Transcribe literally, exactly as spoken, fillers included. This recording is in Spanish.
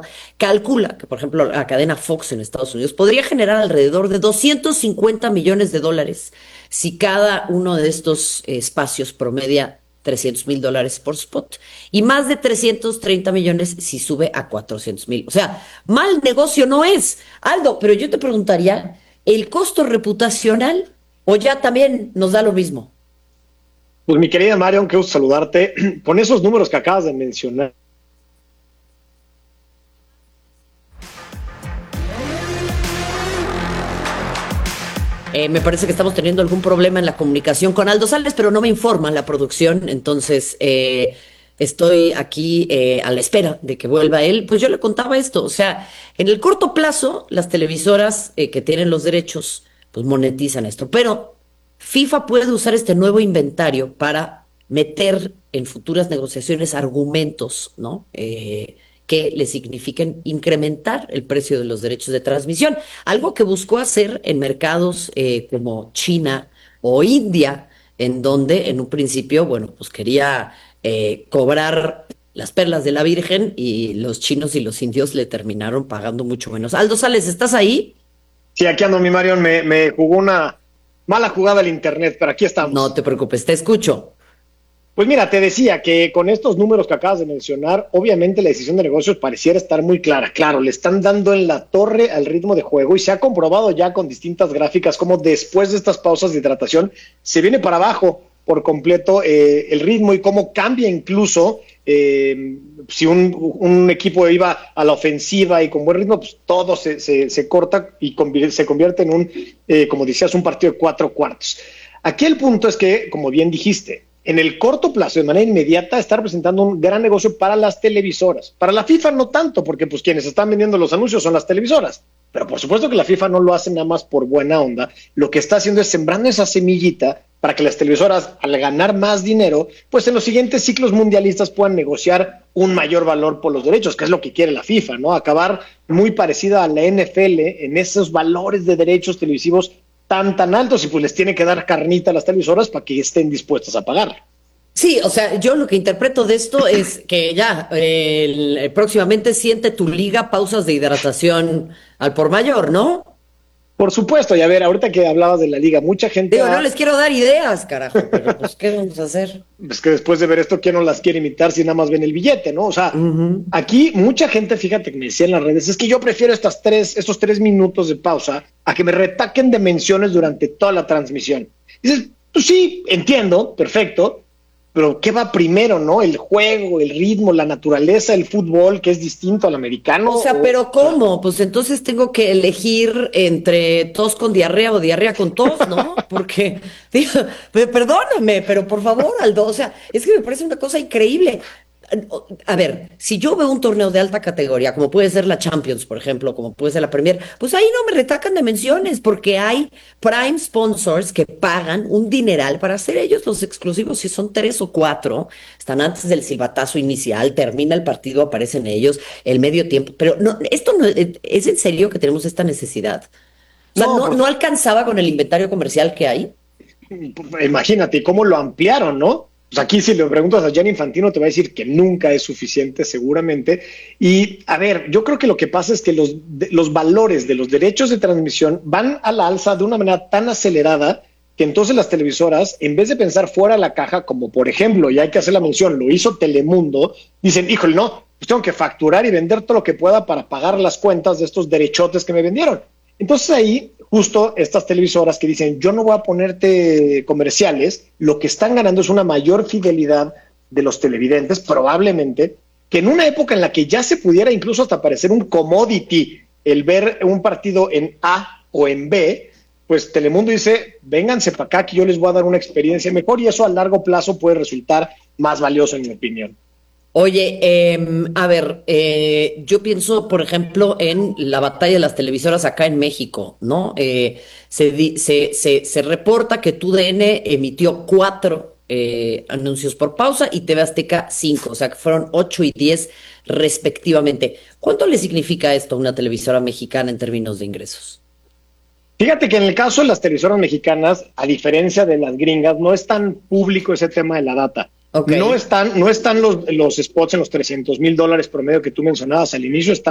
calcula que, por ejemplo, la cadena Fox en Estados Unidos podría generar alrededor de doscientos cincuenta millones de dólares si cada uno de estos eh, espacios promedia trescientos mil dólares por spot y más de trescientos treinta millones si sube a cuatrocientos mil. O sea, mal negocio no es. Aldo, pero yo te preguntaría, ¿el costo reputacional o ya también nos da lo mismo? Pues mi querida Marion, qué gusto saludarte. Con esos números que acabas de mencionar, Eh, me parece que estamos teniendo algún problema en la comunicación con Aldo Sales, pero no me informa la producción, entonces eh, estoy aquí eh, a la espera de que vuelva él. Pues yo le contaba esto, o sea, en el corto plazo, las televisoras eh, que tienen los derechos, pues monetizan esto, pero FIFA puede usar este nuevo inventario para meter en futuras negociaciones argumentos, ¿no? Eh, que le signifiquen incrementar el precio de los derechos de transmisión, algo que buscó hacer en mercados eh, como China o India, en donde en un principio, bueno, pues quería eh, cobrar las perlas de la Virgen y los chinos y los indios le terminaron pagando mucho menos. Aldo Sales, ¿estás ahí? sí, aquí ando mi Marion, me, me jugó una mala jugada el internet, pero aquí No estamos. te preocupes, te escucho. Pues mira, te decía que con estos números que acabas de mencionar, obviamente la decisión de negocios pareciera estar muy clara. Claro, le están dando en la torre al ritmo de juego y se ha comprobado ya con distintas gráficas cómo después de estas pausas de hidratación se viene para abajo por completo eh, el ritmo y cómo cambia incluso eh, si un, un equipo iba a la ofensiva y con buen ritmo, pues todo se, se, se corta y convierte, se convierte en un, eh, como decías, un partido de cuatro cuartos. Aquí el punto es que, como bien dijiste, en el corto plazo, de manera inmediata, está representando un gran negocio para las televisoras. Para la FIFA no tanto, porque pues quienes están vendiendo los anuncios son las televisoras. Pero por supuesto que la FIFA no lo hace nada más por buena onda. Lo que está haciendo es sembrando esa semillita para que las televisoras, al ganar más dinero, pues en los siguientes ciclos mundialistas puedan negociar un mayor valor por los derechos, que es lo que quiere la FIFA, ¿no? Acabar muy parecida a la N F L en esos valores de derechos televisivos tan, tan altos y pues les tiene que dar carnita a las televisoras para que estén dispuestas a pagar. Sí, o sea, yo lo que interpreto de esto es que ya eh, el- próximamente siente tu liga pausas de hidratación al por mayor, ¿no? Por supuesto, y a ver, ahorita que hablabas de la liga, mucha gente Digo, no ha, les quiero dar ideas, carajo, pero pues, ¿qué vamos a hacer? es que después de ver esto, ¿quién no las quiere imitar si nada más ven el billete, ¿no? O sea, Ujú. aquí mucha gente, fíjate que me decía en las redes, es que yo prefiero estas tres, estos tres minutos de pausa a que me retaquen de menciones durante toda la transmisión. Dices, pues sí, entiendo, perfecto, pero ¿qué va primero, no? El juego, el ritmo, la naturaleza, el fútbol, que es distinto al americano. O sea, O, pero ¿cómo? Pues entonces tengo que elegir entre tos con diarrea o diarrea con tos, ¿no? Porque, digo, pe- perdóname, pero por favor, Aldo, o sea, es que me parece una cosa increíble. A ver, si yo veo un torneo de alta categoría, como puede ser la Champions, por ejemplo, como puede ser la Premier, pues ahí no me retacan de menciones, porque hay prime sponsors que pagan un dineral para hacer ellos los exclusivos, si son tres o cuatro, están antes del silbatazo inicial, termina el partido, aparecen ellos, el medio tiempo, pero no, esto no es en serio que tenemos esta necesidad. O sea, no, no, por, no alcanzaba con el inventario comercial que hay. imagínate cómo lo ampliaron, ¿no? Pues aquí si le preguntas a Gianni Infantino te va a decir que nunca es suficiente seguramente. Y a ver, yo creo que lo que pasa es que los, de, los valores de los derechos de transmisión van a la alza de una manera tan acelerada que entonces las televisoras, en vez de pensar fuera de la caja, como por ejemplo, y hay que hacer la mención, lo hizo Telemundo, dicen, híjole, no, pues tengo que facturar y vender todo lo que pueda para pagar las cuentas de estos derechotes que me vendieron. Entonces ahí, justo estas televisoras que dicen, yo no voy a ponerte comerciales, lo que están ganando es una mayor fidelidad de los televidentes, probablemente, que en una época en la que ya se pudiera incluso hasta parecer un commodity el ver un partido en A o en B, pues Telemundo dice, vénganse para acá que yo les voy a dar una experiencia mejor y eso a largo plazo puede resultar más valioso en mi opinión. Oye, eh, a ver, eh, yo pienso, por ejemplo, en la batalla de las televisoras acá en México, ¿no? Eh, se, di- se, se, se reporta que T U D N emitió cuatro eh, anuncios por pausa y T V Azteca cinco, o sea que fueron ocho y diez respectivamente. ¿Cuánto le significa esto a una televisora mexicana en términos de ingresos? Fíjate que en el caso de las televisoras mexicanas, a diferencia de las gringas, no es tan público ese tema de la data. Ok. No están, no están los, los spots en los trescientos mil dólares promedio que tú mencionabas al inicio, están